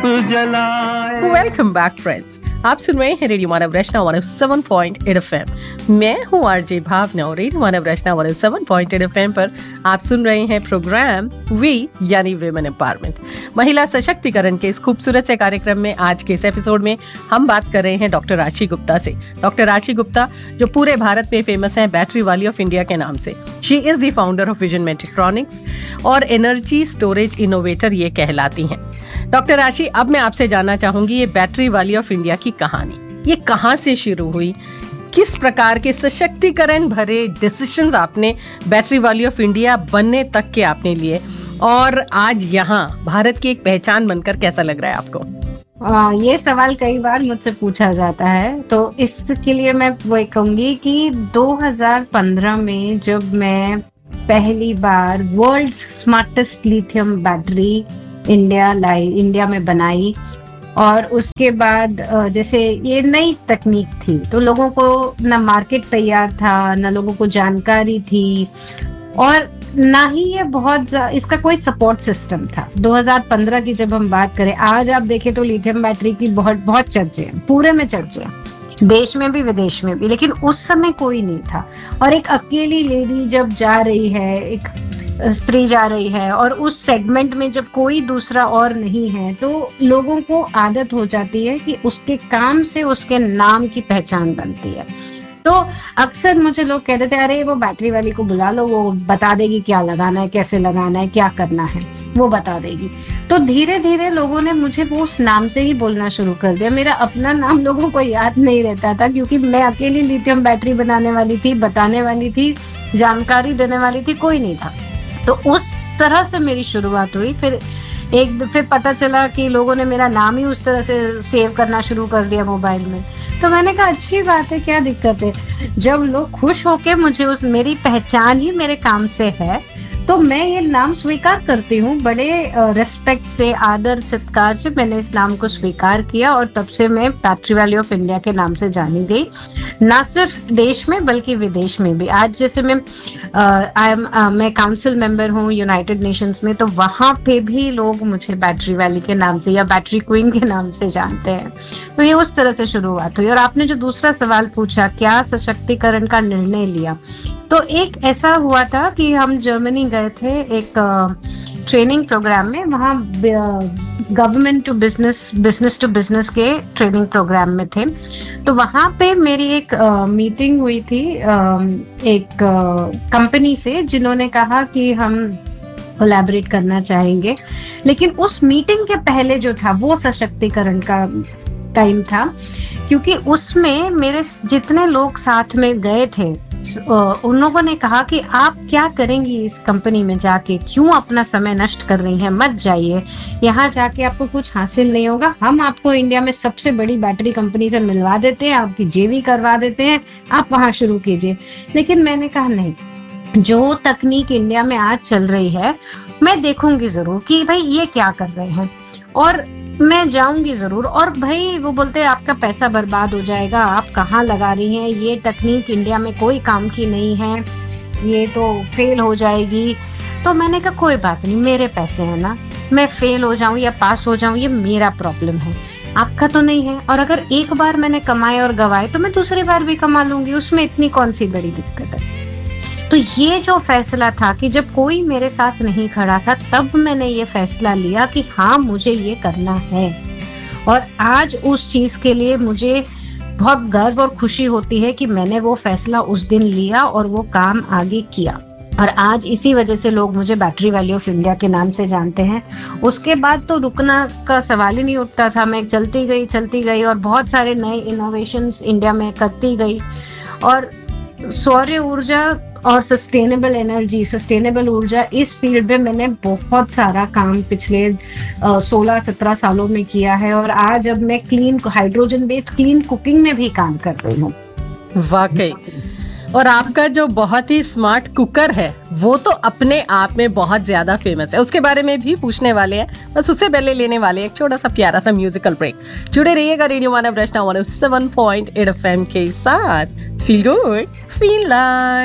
जलाए। Welcome back friends, आप सुन रहे हैं रेडियो मानव रचना 107.8 FM। मैं हूँ आरजे भावना और रेडियो मानव रचना 107.8 FM पर आप सुन रहे हैं प्रोग्राम वी यानी विमेन एम्पावरमेंट, महिला सशक्तिकरण के इस खूबसूरत से कार्यक्रम में। आज के इस एपिसोड में हम बात कर रहे हैं डॉक्टर राशि गुप्ता से। डॉक्टर राशि गुप्ता जो पूरे भारत में फेमस हैं बैटरी वाली ऑफ इंडिया के नाम से। She is the founder of vision मेट्रिक्ट्रॉनिक्स और एनर्जी स्टोरेज इनोवेटर ये कहलाती हैं। डॉक्टर राशि, अब मैं आपसे जानना चाहूंगी ये बैटरी वाली ऑफ इंडिया की कहानी, ये कहां से शुरू हुई, किस प्रकार के सशक्तिकरण भरे डिसीजंस आपने बैटरी वाली ऑफ इंडिया बनने तक के आपने लिए, और आज यहाँ भारत की एक पहचान बनकर कैसा लग रहा है आपको? ये सवाल कई बार मुझसे पूछा जाता है, तो इसके लिए मैं वो कहूंगी कि 2015 में जब मैं पहली बार world smartest lithium battery India में बनाई, और उसके बाद जैसे ये नई तकनीक थी तो लोगों को ना मार्केट तैयार था, ना लोगों को जानकारी थी, और ना ही ये बहुत इसका कोई सपोर्ट सिस्टम था। 2015 की जब हम बात करें, आज आप देखें तो लिथियम बैटरी की बहुत चर्चे हैं, पूरे में चर्चे हैं, देश में भी विदेश में भी, लेकिन उस समय कोई नहीं था। और एक अकेली लेडी जब जा रही है, एक स्त्री जा रही है, और उस सेगमेंट में जब कोई दूसरा और नहीं है, तो लोगों को आदत हो जाती है कि उसके काम से उसके नाम की पहचान बनती है। तो अक्सर मुझे लोग कहते थे, अरे वो बैटरी वाली को बुला लो, वो बता देगी क्या लगाना है, कैसे लगाना है, क्या करना है, वो बता देगी। तो धीरे धीरे लोगों ने मुझे वो उस नाम से ही बोलना शुरू कर दिया। मेरा अपना नाम लोगों को याद नहीं रहता था, क्योंकि मैं अकेली लिथियम बैटरी बनाने वाली थी, बताने वाली थी, जानकारी देने वाली थी, कोई नहीं था। तो उस तरह से मेरी शुरुआत हुई। फिर पता चला कि लोगों ने मेरा नाम ही उस तरह से सेव करना शुरू कर दिया मोबाइल में। तो मैंने कहा अच्छी बात है, क्या दिक्कत है, जब लोग खुश होके मुझे मेरी पहचान ही मेरे काम से है, तो मैं ये नाम स्वीकार करती हूँ। बड़े रिस्पेक्ट से, आदर सत्कार से मैंने इस नाम को स्वीकार किया, और तब से मैं बैटरी वाली ऑफ इंडिया के नाम से जानी गई, ना सिर्फ देश में बल्कि विदेश में भी। आज जैसे मैं काउंसिल मेंबर हूँ यूनाइटेड नेशंस में, तो वहां पे भी लोग मुझे बैटरी वाली के नाम से या बैटरी क्वीन के नाम से जानते हैं। तो ये उस तरह से शुरुआत हुई। और आपने जो दूसरा सवाल पूछा, क्या सशक्तिकरण का निर्णय लिया, तो एक ऐसा हुआ था कि हम जर्मनी गए थे एक ट्रेनिंग प्रोग्राम में। वहाँ government to business to business के ट्रेनिंग प्रोग्राम में थे। तो वहाँ पे मेरी एक मीटिंग हुई थी एक कंपनी से, जिन्होंने कहा कि हम कोलैबोरेट करना चाहेंगे। लेकिन उस मीटिंग के पहले जो था वो सशक्तिकरण का टाइम था, क्योंकि उसमें मेरे जितने लोग साथ में गए थे उन लोगों ने कहा कि आप क्या करेंगी इस कंपनी में जाके, क्यों अपना समय नष्ट कर रही हैं, मत जाइए, यहाँ जाके आपको कुछ हासिल नहीं होगा, हम आपको इंडिया में सबसे बड़ी बैटरी कंपनी से मिलवा देते हैं, आपकी जेवी करवा देते हैं, आप वहां शुरू कीजिए। लेकिन मैंने कहा नहीं, जो तकनीक इंडिया में आज चल रही है मैं देखूंगी जरूर कि भाई ये क्या कर रहे हैं, और मैं जाऊंगी जरूर। और भाई वो बोलते हैं आपका पैसा बर्बाद हो जाएगा, आप कहाँ लगा रही हैं, ये तकनीक इंडिया में कोई काम की नहीं है, ये तो फेल हो जाएगी। तो मैंने कहा कोई बात नहीं, मेरे पैसे हैं ना, मैं फेल हो जाऊं या पास हो जाऊं ये मेरा प्रॉब्लम है, आपका तो नहीं है। और अगर एक बार मैंने कमाए और गवाए तो मैं दूसरी बार भी कमा लूंगी, उसमें इतनी कौन सी बड़ी दिक्कत है। तो ये जो फैसला था कि जब कोई मेरे साथ नहीं खड़ा था, तब मैंने ये फैसला लिया कि हाँ मुझे ये करना है। और आज उस चीज के लिए मुझे बहुत गर्व और खुशी होती है कि मैंने वो फैसला उस दिन लिया और वो काम आगे किया। और आज इसी वजह से लोग मुझे बैटरी वाली ऑफ इंडिया के नाम से जानते हैं। उसके बाद तो रुकना का सवाल ही नहीं उठता था, मैं चलती गई और बहुत सारे नए इनोवेशंस इंडिया में करती गई। और सौर ऊर्जा और सस्टेनेबल ऊर्जा, इस फील्ड में मैंने बहुत सारा काम पिछले 16-17 सालों में किया है। और आज अब मैं हाइड्रोजन बेस्ड क्लीन कुकिंग में भी काम कर रही हूँ। वाकई, और आपका जो बहुत ही स्मार्ट कुकर है वो तो अपने आप में बहुत ज्यादा फेमस है, उसके बारे में भी पूछने वाले हैं, बस उससे पहले लेने वाले हैं एक छोटा सा प्यारा सा म्यूजिकल ब्रेक। जुड़े रहिएगा रेडियो मानव रचना 107.8 FM के साथ। Feel good, feel like.